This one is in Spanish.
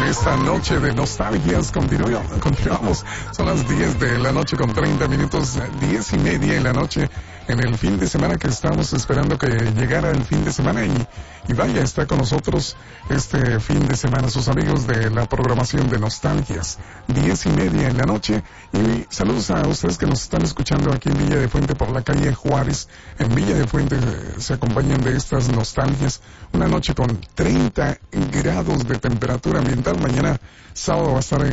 de esta noche de nostalgias. Continuamos. Son las 10 de la noche con 30 minutos, 10:30 en la noche, en el fin de semana que estamos esperando que llegara el fin de semana y vaya, está con nosotros este fin de semana sus amigos de la programación de Nostalgias, 10:30 en la noche. Y saludos a ustedes que nos están escuchando aquí en Villa de Fuente por la calle Juárez. En Villa de Fuente se acompañan de estas nostalgias. Una noche con 30 grados de temperatura ambiental. Mañana sábado va a estar